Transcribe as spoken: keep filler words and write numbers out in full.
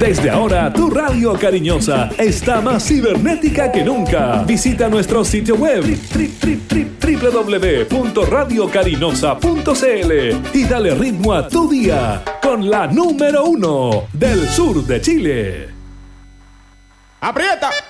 Desde ahora, tu radio cariñosa está más cibernética que nunca. Visita nuestro sitio web doble u doble u doble u punto radio carinosa punto c l y dale ritmo a tu día con la número uno del sur de Chile. ¡Aprieta!